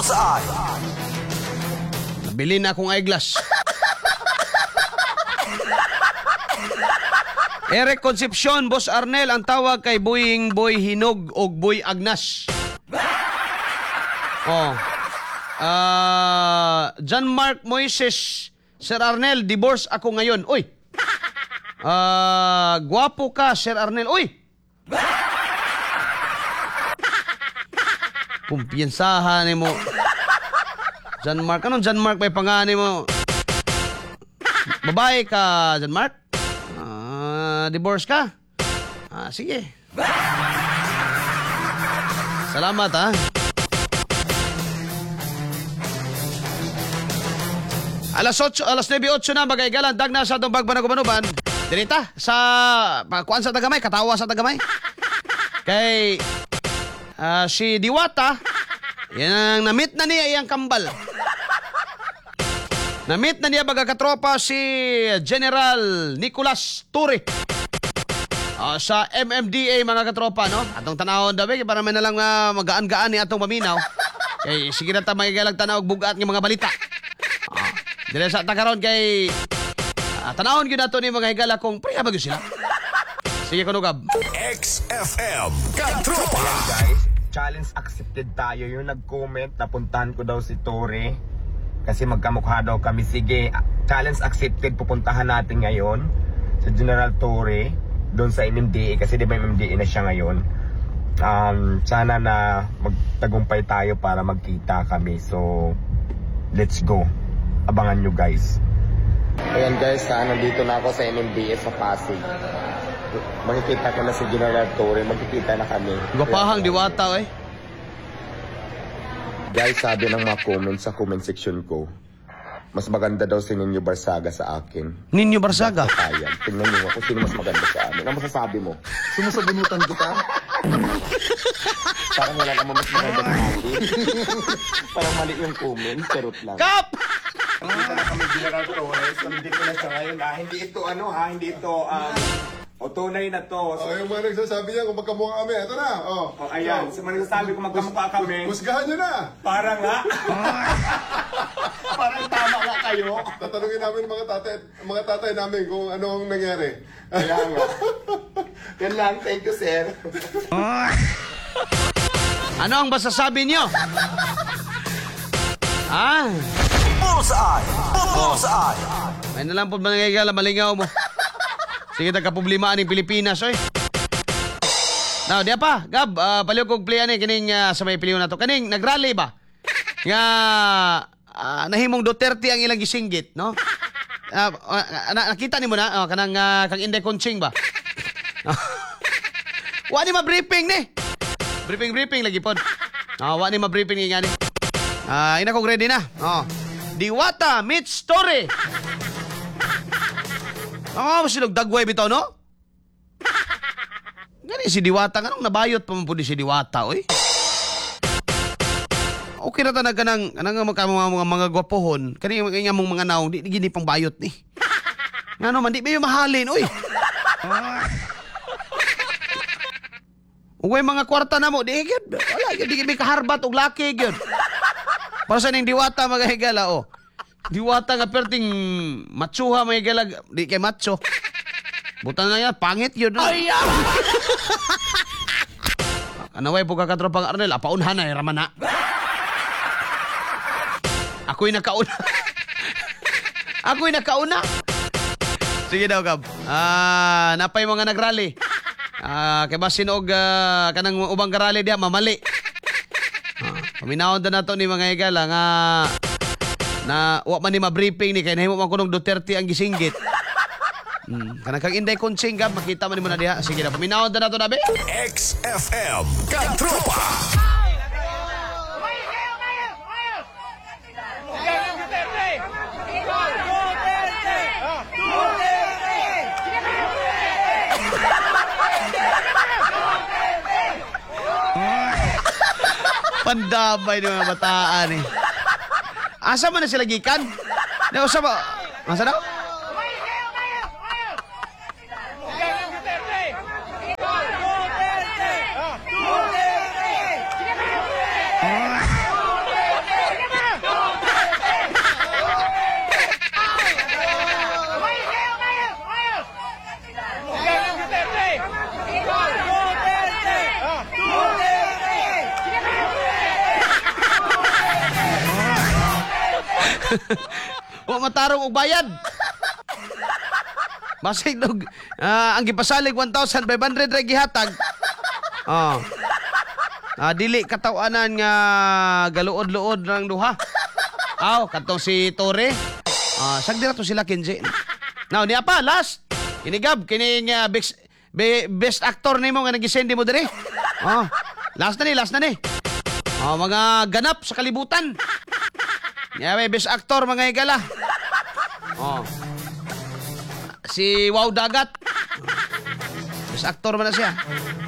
Bullseye. Bili na akong eyeglass. Eric Concepcion, Boss Arnel, ang tawag kay Boying Boy Hinog o Boy Agnas. Oh. John Mark Moises, Sir Arnel, divorce ako ngayon. Uy. Gwapo ka, Sir Arnel. Uy. Kumpiyansahan ni mo. John Mark, anong John Mark may pangani mo? Babae ka, John Mark? Divorce ka? Sige. Salamat, ha? Alas 9:08 na, magaigalan, dag na sa itong pagbanag-ubanuban. Dirita, sa kuan sa tagamay, katawa sa tagamay. Kay, si Diwata, yan ang namit na niya iyang kambal. Namit na niya baga katropa si General Nicolas Ture. Sa MMDA mga katropa, no? Atong tanawon daw, para may nalang magaan-gaan ni atong maminaw. Kay sige na ta magigalag tanaw og bugat ng mga balita. Dire sa takaron kay tanawon gyud nato ni mga higala kung priya ba gyud sila. Sige kunugab. XFM Katropa. Ayan guys, challenge accepted tayo. Yung nag-comment, napuntahan ko daw si Tori kasi magkamukha daw kami. Sige, challenge accepted, pupuntahan natin ngayon sa General Tori doon sa MMDA kasi di ba MMDA na siya ngayon. Sana na magtagumpay tayo para magkita kami. So, let's go. Abangan nyo guys. Ayan guys, nandito na ako sa MMDA sa Pasig. Makikita ko na si General Tori, magkikita na kami. Gapahang Diwata, eh. Guys, sabi ng mga comments sa comment section ko, mas maganda daw si Ninyo Barsaga sa akin. Ninyo Barsaga? Kaya, tingnan nyo kung sino mas maganda sa amin. Ano masasabi mo? Sumusabunutan kita? Parang wala naman mas maganda sa akin. Parang mali yung comment, charot lang. Kap! Nakita na kami General Torres, hindi ko na siya ngayon. Hindi ito hindi ito tunay na to. Yung mga nagsasabi niya kung magkamukha kami, ito na. Ayan, sa mga nagsasabi kung magkamukha kami. Husgahan niyo na. Para nga. Parang tama nga kayo. Tatanungin namin mga tatay namin kung ano ang nangyari. Kaya nga. Yan lang, thank you sir. Ano ang masasabi niyo? Bullseye. Bullseye. May nalang po manangigala, malingaw mo. Sige, nagkaproblimaan ng Pilipinas, oy. Now, diya pa, Gab, paliw kong play kining sa may piliw na to. Kaning, nagrally ba? Nga, nahimong Duterte ang ilang gisinggit, no? Nakita ni mo na, kanang kang Inday Conching ba? Wa ni ma-briefing ni. Briefing lagi po. Wa ni ma-briefing nga ni. Ina kong ready na. Diwata meets Story. Silog dagway bitaw, no? Gani si Diwata, anong nabayot pa man po di si Diwata, oy? Okay na talaga ng mga gwapohon, kani nga mong mga naong, di gini pang bayot ni. Nga naman, di ba yung mahalin, oy? Uy, mga kwarta na mo, di yun, wala, di may kaharbat o laki, yun. Para sa ning Diwata, mga higala, oh. Diwata nga perting matsuha may galag, di kay macho. Buta na yan, pangit yun. Ay, anaway po kakatropang Arnel, apaunhan na, raman na. Ako'y nakauna. Ako'y nakauna. Sige daw, Gab. Napay mga nagrally. Kay basin og kanang ubang karali diya, mamali. Paminahon na nato ni mga higala nga na wa man ni ma-briefing ni kay nahimo man kunong Duterte ang gisinggit. Kanang kang Inday Conching, Gab, makita man nimo na diha. Sige na, paminahon na nato na be. XFM Katropa. Pandamay ng mga bataan eh. Asa man na sila gikan? Asa ba? Asa daw? Wa matarong og bayad. Basig og ang gipasalig 1,500 ra gihatag. Oh. Dili katawanan nga galuod-luod ng duha. Aw, katong si Tore. Sagdira to sila Kenji. Now, niya pa, last. Kinigab, kining best actor nimo nga nagisendi mo diri. Last na ni. Mga ganap sa kalibutan. Niya may best actor mga higala. Si Wow Dagat. Best actor man na siya.